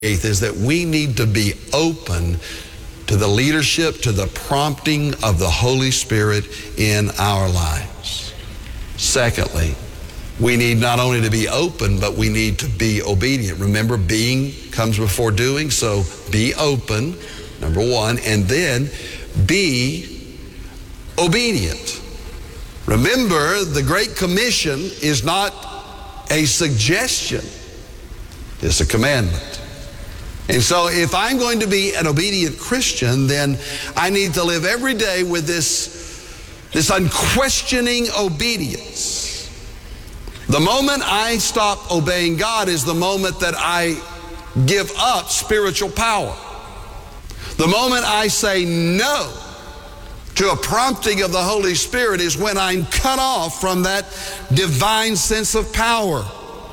faith is that we need to be open to the leadership, to the prompting of the Holy Spirit in our lives. Secondly, we need not only to be open, but we need to be obedient. Remember, being comes before doing, so be open, number one, and then be obedient. Remember, the Great Commission is not a suggestion, it's a commandment. And so if I'm going to be an obedient Christian, then I need to live every day with this unquestioning obedience. The moment I stop obeying God is the moment that I give up spiritual power. The moment I say no to a prompting of the Holy Spirit is when I'm cut off from that divine sense of power.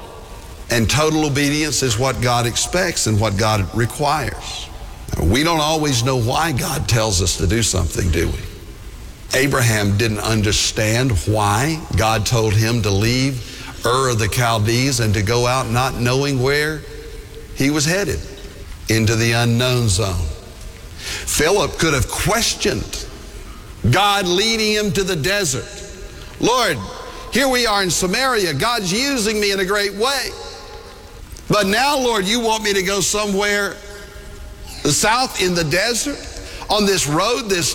And total obedience is what God expects and what God requires. We don't always know why God tells us to do something, do we? Abraham didn't understand why God told him to leave Ur of the Chaldees and to go out not knowing where he was headed, into the unknown zone. Philip could have questioned God leading him to the desert. Lord, here we are in Samaria. God's using me in a great way. But now, Lord, you want me to go somewhere south in the desert, on this road, this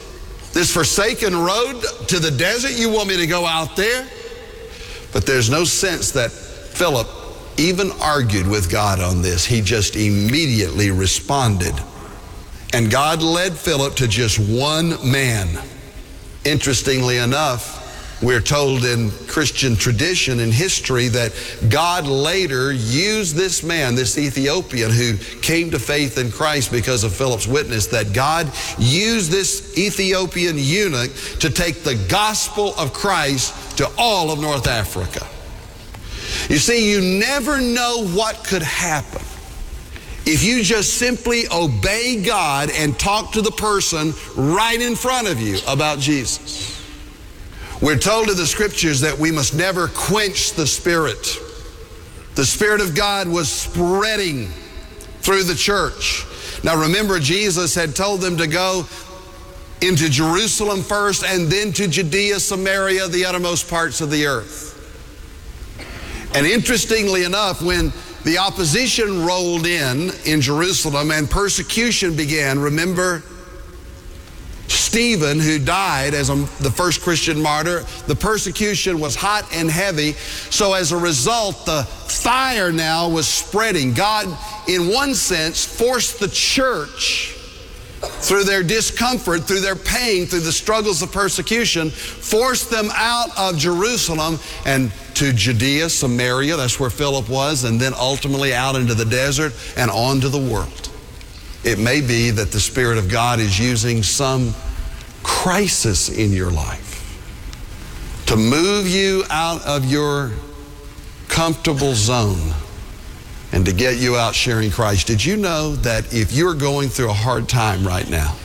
forsaken road to the desert? You want me to go out there? But there's no sense that Philip even argued with God on this. He just immediately responded. And God led Philip to just one man. Interestingly enough, we're told in Christian tradition and history that God later used this man, this Ethiopian who came to faith in Christ because of Philip's witness, that God used this Ethiopian eunuch to take the gospel of Christ to all of North Africa. You see, you never know what could happen if you just simply obey God and talk to the person right in front of you about Jesus. We're told in the scriptures that we must never quench the Spirit. The Spirit of God was spreading through the church. Now remember, Jesus had told them to go into Jerusalem first and then to Judea, Samaria, the uttermost parts of the earth. And interestingly enough, when the opposition rolled in Jerusalem and persecution began, remember Stephen, who died as the first Christian martyr, the persecution was hot and heavy. So as a result, the fire now was spreading. God, in one sense, forced the church through their discomfort, through their pain, through the struggles of persecution, forced them out of Jerusalem and to Judea, Samaria, that's where Philip was, and then ultimately out into the desert and on to the world. It may be that the Spirit of God is using some crisis in your life to move you out of your comfortable zone and to get you out sharing Christ. Did you know that if you're going through a hard time right now,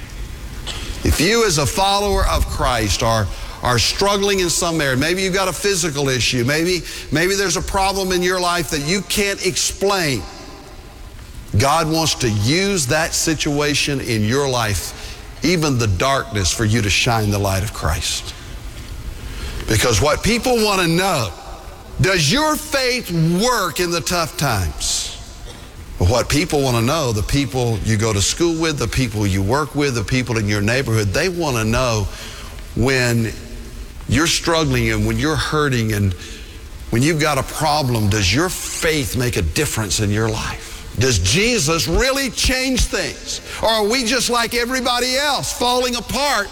if you as a follower of Christ are struggling in some area, maybe you've got a physical issue, maybe there's a problem in your life that you can't explain, God wants to use that situation in your life, even the darkness, for you to shine the light of Christ. Because what people want to know, does your faith work in the tough times? What people want to know, the people you go to school with, the people you work with, the people in your neighborhood, they want to know when you're struggling and when you're hurting and when you've got a problem, does your faith make a difference in your life? Does Jesus really change things? Or are we just like everybody else, falling apart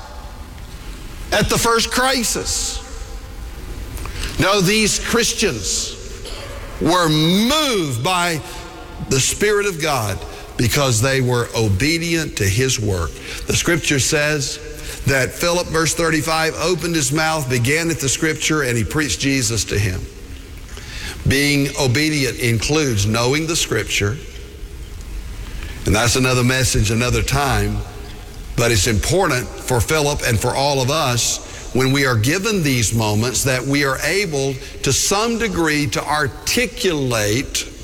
at the first crisis? No, these Christians were moved by the Spirit of God because they were obedient to His work. The scripture says that Philip, verse 35, opened his mouth, began at the scripture, and he preached Jesus to him. Being obedient includes knowing the scripture, and that's another message another time, but it's important for Philip and for all of us when we are given these moments that we are able to some degree to articulate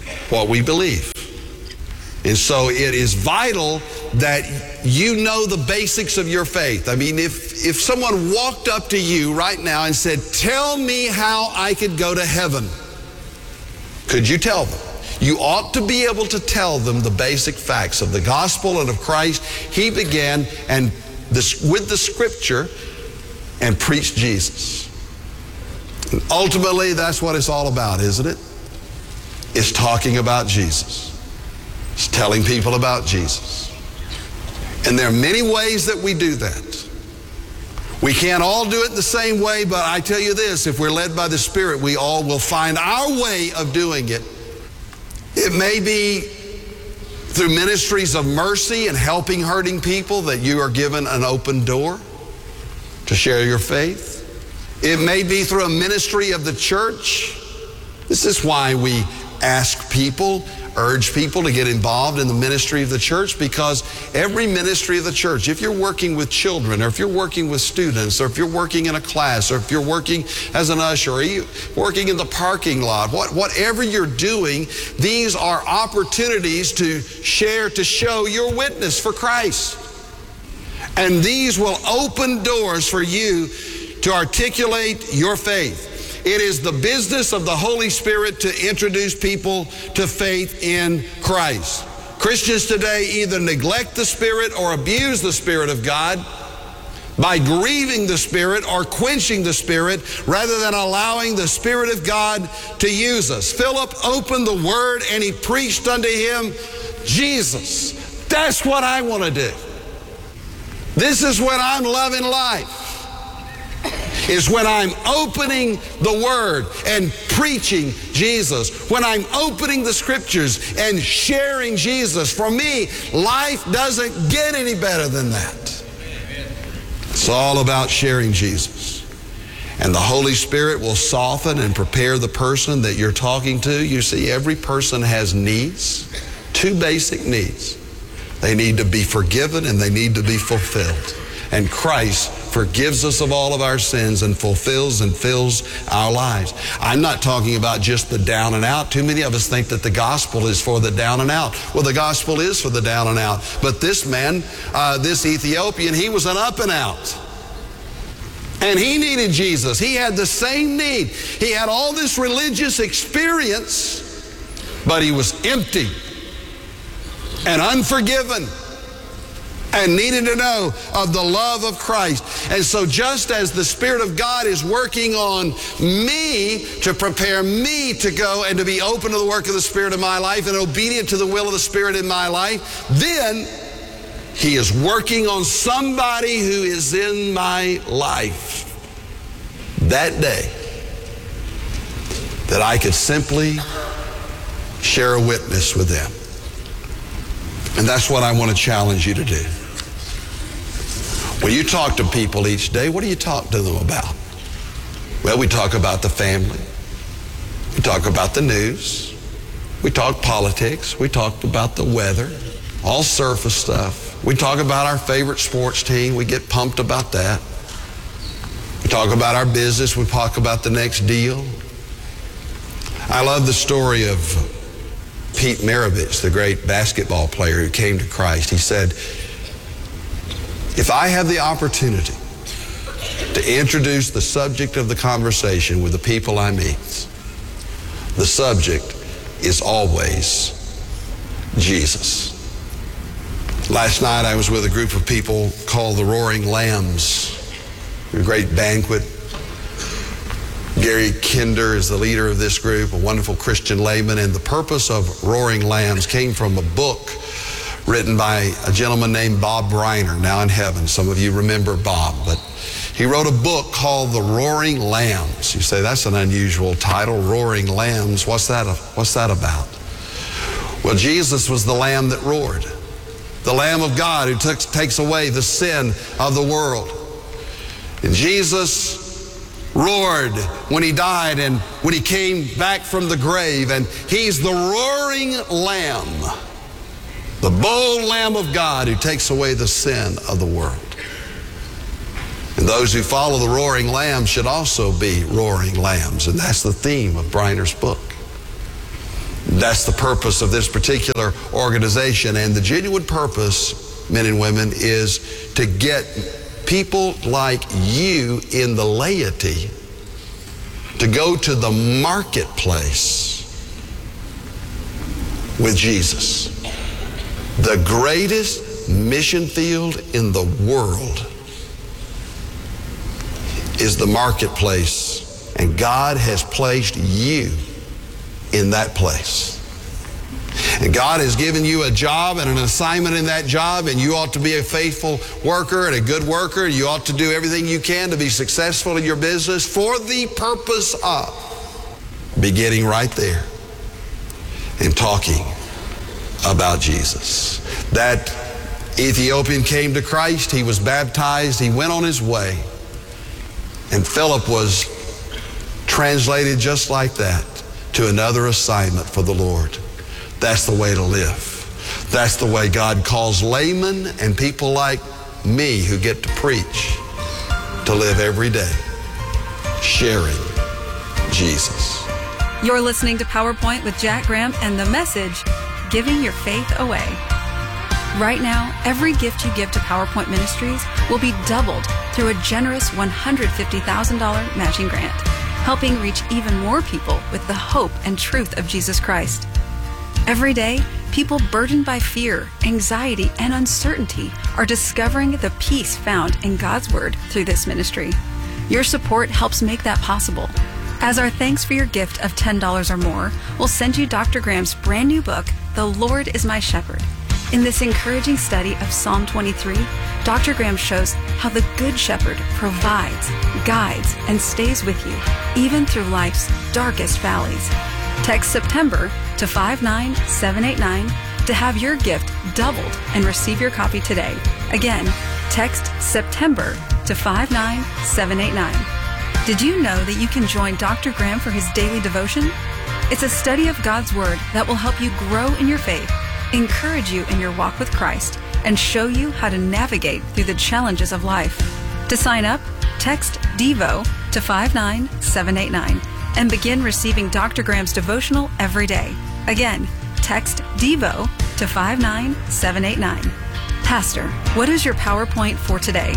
what we believe. And so it is vital that you know the basics of your faith. I mean, if someone walked up to you right now and said, tell me how I could go to heaven, could you tell them? You ought to be able to tell them the basic facts of the gospel and of Christ. He began with the scripture and preached Jesus. And ultimately, that's what it's all about, isn't it? It's talking about Jesus. It's telling people about Jesus. And there are many ways that we do that. We can't all do it the same way, but I tell you this, if we're led by the Spirit, we all will find our way of doing it. It may be through ministries of mercy and helping hurting people that you are given an open door to share your faith. It may be through a ministry of the church. This is why we ask people, urge people to get involved in the ministry of the church, because every ministry of the church, if you're working with children, or if you're working with students, or if you're working in a class, or if you're working as an usher, or you working in the parking lot, whatever you're doing, these are opportunities to share, to show your witness for Christ. And these will open doors for you to articulate your faith. It is the business of the Holy Spirit to introduce people to faith in Christ. Christians today either neglect the Spirit or abuse the Spirit of God by grieving the Spirit or quenching the Spirit rather than allowing the Spirit of God to use us. Philip opened the Word and he preached unto him Jesus. That's what I want to do. This is when I'm loving life. Is when I'm opening the Word and preaching Jesus. When I'm opening the Scriptures and sharing Jesus. For me, life doesn't get any better than that. It's all about sharing Jesus. And the Holy Spirit will soften and prepare the person that you're talking to. You see, every person has needs, two basic needs. They need to be forgiven and they need to be fulfilled. And Christ forgives us of all of our sins and fulfills and fills our lives. I'm not talking about just the down and out. Too many of us think that the gospel is for the down and out. Well, the gospel is for the down and out. But this man, this Ethiopian, he was an up and out. And he needed Jesus. He had the same need. He had all this religious experience, but he was empty and unforgiven, and needed to know of the love of Christ. And so just as the Spirit of God is working on me to prepare me to go and to be open to the work of the Spirit in my life and obedient to the will of the Spirit in my life, then He is working on somebody who is in my life that day that I could simply share a witness with them. And that's what I want to challenge you to do. When you talk to people each day, what do you talk to them about? Well, we talk about the family. We talk about the news. We talk politics. We talk about the weather, all surface stuff. We talk about our favorite sports team. We get pumped about that. We talk about our business. We talk about the next deal. I love the story of Pete Maravich, the great basketball player who came to Christ. He said, if I have the opportunity to introduce the subject of the conversation with the people I meet, the subject is always Jesus. Last night I was with a group of people called the Roaring Lambs, a great banquet. Gary Kinder is the leader of this group, a wonderful Christian layman, and the purpose of Roaring Lambs came from a book written by a gentleman named Bob Reiner, now in heaven. Some of you remember Bob, but he wrote a book called The Roaring Lambs. You say, that's an unusual title, Roaring Lambs. What's that about? Well, Jesus was the lamb that roared, the Lamb of God who takes away the sin of the world. And Jesus roared when He died and when He came back from the grave, and He's the roaring lamb, the bold Lamb of God who takes away the sin of the world. And those who follow the roaring lamb should also be roaring lambs, and that's the theme of Briner's book. That's the purpose of this particular organization. And the genuine purpose, men and women, is to get people like you in the laity to go to the marketplace with Jesus. The greatest mission field in the world is the marketplace, and God has placed you in that place. And God has given you a job and an assignment in that job, and you ought to be a faithful worker and a good worker. You ought to do everything you can to be successful in your business for the purpose of beginning right there and talking about Jesus. That Ethiopian came to Christ, he was baptized, he went on his way, and Philip was translated just like that to another assignment for the Lord. That's the way to live. That's the way God calls laymen and people like me who get to preach to live every day, sharing Jesus. You're listening to PowerPoint with Jack Graham and the message, Giving Your Faith Away. Right now, every gift you give to PowerPoint Ministries will be doubled through a generous $150,000 matching grant, helping reach even more people with the hope and truth of Jesus Christ. Every day, people burdened by fear, anxiety, and uncertainty are discovering the peace found in God's Word through this ministry. Your support helps make that possible. As our thanks for your gift of $10 or more, we'll send you Dr. Graham's brand new book, The Lord is My Shepherd. In this encouraging study of Psalm 23, Dr. Graham shows how the Good Shepherd provides, guides, and stays with you, even through life's darkest valleys. Text September to 59789 to have your gift doubled and receive your copy today. Again, text September to 59789. Did you know that you can join Dr. Graham for his daily devotion? It's a study of God's Word that will help you grow in your faith, encourage you in your walk with Christ, and show you how to navigate through the challenges of life. To sign up, text DEVO to 59789 and begin receiving Dr. Graham's devotional every day. Again, text DEVO to 59789. Pastor, what is your PowerPoint for today?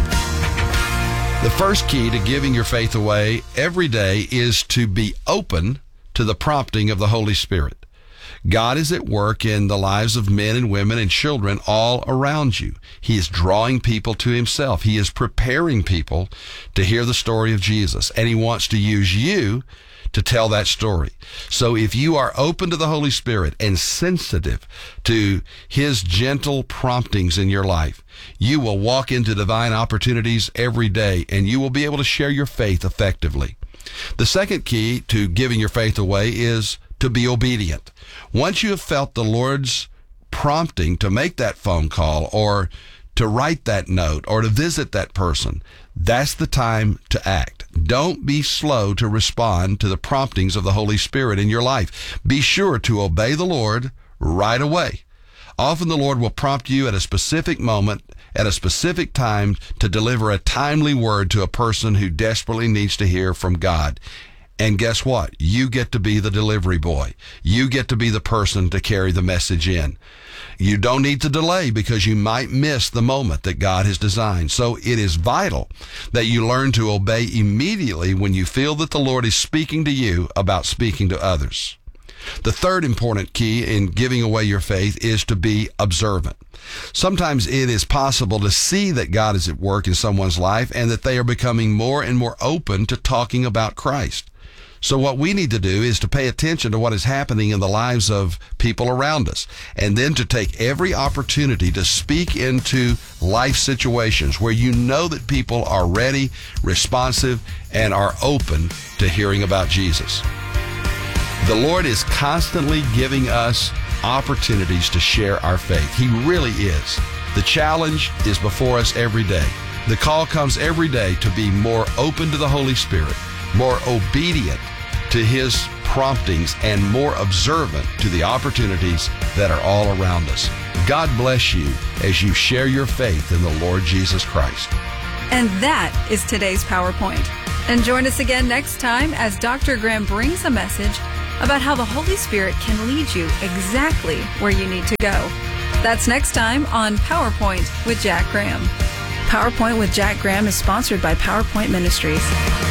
The first key to giving your faith away every day is to be open to the prompting of the Holy Spirit. God is at work in the lives of men and women and children all around you. He is drawing people to himself. He is preparing people to hear the story of Jesus, and he wants to use you to tell that story. So if you are open to the Holy Spirit and sensitive to his gentle promptings in your life, you will walk into divine opportunities every day, and you will be able to share your faith effectively. The second key to giving your faith away is to be obedient. Once you have felt the Lord's prompting to make that phone call or to write that note or to visit that person, that's the time to act. Don't be slow to respond to the promptings of the Holy Spirit in your life. Be sure to obey the Lord right away. Often the Lord will prompt you at a specific moment, at a specific time, to deliver a timely word to a person who desperately needs to hear from God. And guess what? You get to be the delivery boy. You get to be the person to carry the message in. You don't need to delay because you might miss the moment that God has designed. So it is vital that you learn to obey immediately when you feel that the Lord is speaking to you about speaking to others. The third important key in giving away your faith is to be observant. Sometimes it is possible to see that God is at work in someone's life and that they are becoming more and more open to talking about Christ. So what we need to do is to pay attention to what is happening in the lives of people around us, and then to take every opportunity to speak into life situations where you know that people are ready, responsive, and are open to hearing about Jesus. The Lord is constantly giving us opportunities to share our faith. He really is. The challenge is before us every day. The call comes every day to be more open to the Holy Spirit, more obedient to his promptings, and more observant to the opportunities that are all around us. God bless you as you share your faith in the Lord Jesus Christ. And that is today's PowerPoint. And join us again next time as Dr. Graham brings a message about how the Holy Spirit can lead you exactly where you need to go. That's next time on PowerPoint with Jack Graham. PowerPoint with Jack Graham is sponsored by PowerPoint Ministries.